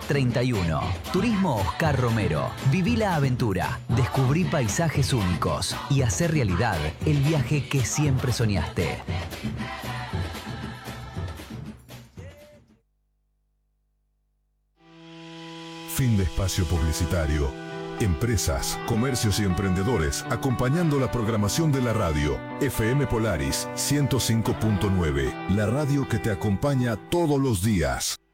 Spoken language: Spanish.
31. Turismo Oscar Romero. Viví la aventura, descubrí paisajes únicos y hacé realidad el viaje que siempre soñaste. Fin de espacio publicitario. Empresas, comercios y emprendedores acompañando la programación de la radio. FM Polaris 105.9, la radio que te acompaña todos los días.